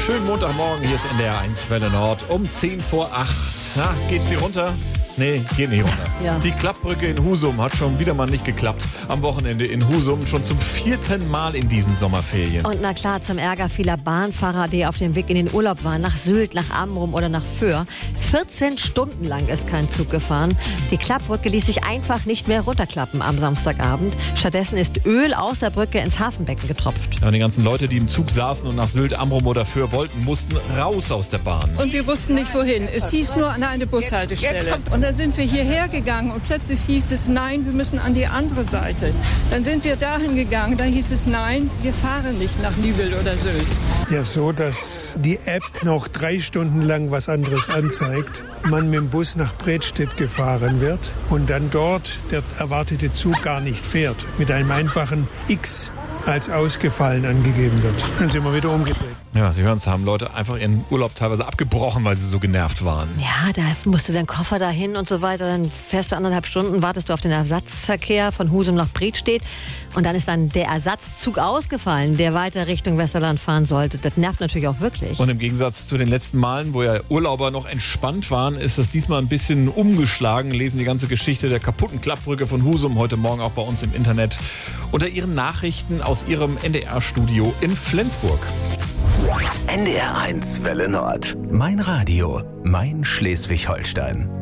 schönen Montagmorgen. Hier ist NDR1 Welle Nord um 10 vor 8. Na, geht sie runter? Nee, geht nicht runter. Ja. Die Klappbrücke in Husum hat schon wieder mal nicht geklappt. Am Wochenende in Husum schon zum 4. Mal in diesen Sommerferien. Und na klar, zum Ärger vieler Bahnfahrer, die auf dem Weg in den Urlaub waren, nach Sylt, nach Amrum oder nach Föhr. 14 Stunden lang ist kein Zug gefahren. Die Klappbrücke ließ sich einfach nicht mehr runterklappen am Samstagabend. Stattdessen ist Öl aus der Brücke ins Hafenbecken getropft. Ja, die ganzen Leute, die im Zug saßen und nach Sylt, Amrum oder Föhr wollten, mussten raus aus der Bahn. Und wir wussten nicht wohin. Es hieß nur an eine Bushaltestelle. Und dann sind wir hierher gegangen und plötzlich hieß es, nein, wir müssen an die andere Seite. Dann sind wir dahin gegangen, da hieß es, nein, wir fahren nicht nach Nübel oder Sylt. Ja, so, dass die App noch 3 Stunden lang was anderes anzeigt. Man mit dem Bus nach Bredstedt gefahren wird und dann dort der erwartete Zug gar nicht fährt. Mit einem einfachen X als ausgefallen angegeben wird. Dann sind wir wieder umgedreht. Ja, Sie hören es, haben Leute einfach ihren Urlaub teilweise abgebrochen, weil sie so genervt waren. Ja, da musst du deinen Koffer dahin und so weiter. Dann fährst du 1,5 Stunden, wartest du auf den Ersatzverkehr von Husum nach Bredstedt. Und dann ist dann der Ersatzzug ausgefallen, der weiter Richtung Westerland fahren sollte. Das nervt natürlich auch wirklich. Und im Gegensatz zu den letzten Malen, wo ja Urlauber noch entspannt waren, ist das diesmal ein bisschen umgeschlagen. Lesen die ganze Geschichte der kaputten Klappbrücke von Husum heute Morgen auch bei uns im Internet unter Ihren Nachrichten aus Ihrem NDR-Studio in Flensburg. NDR1 Welle Nord. Mein Radio, mein Schleswig-Holstein.